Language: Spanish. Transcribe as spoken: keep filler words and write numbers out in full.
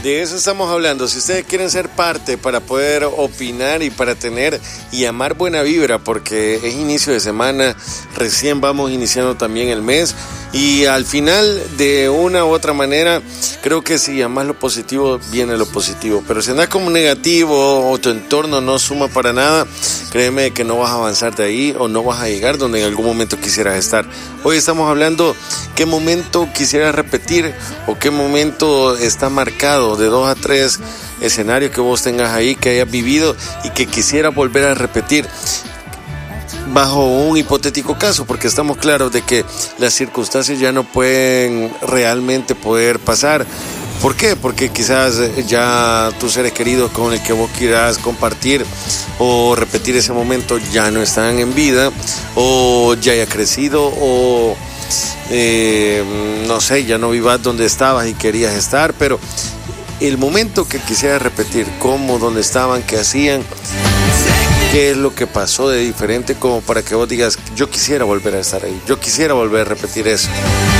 De eso estamos hablando. Si ustedes quieren ser parte para poder opinar y para tener y amar buena vibra, porque es inicio de semana, recién vamos iniciando también el mes y al final de una u otra manera creo que si amas lo positivo viene lo positivo, pero si andas como negativo o tu entorno no suma para nada, créeme que no vas a avanzar de ahí o no vas a llegar donde en algún momento quisieras estar. Hoy estamos hablando qué momento quisieras repetir o qué momento está marcado de dos a tres escenarios que vos tengas ahí, que hayas vivido y que quisieras volver a repetir bajo un hipotético caso, porque estamos claros de que las circunstancias ya no pueden realmente poder pasar. ¿Por qué? Porque quizás ya tus seres queridos con el que vos quieras compartir o repetir ese momento ya no están en vida, o ya haya crecido, o eh, no sé, ya no vivas donde estabas y querías estar, pero el momento que quisieras repetir, cómo, dónde estaban, qué hacían, qué es lo que pasó de diferente, como para que vos digas, yo quisiera volver a estar ahí, yo quisiera volver a repetir eso.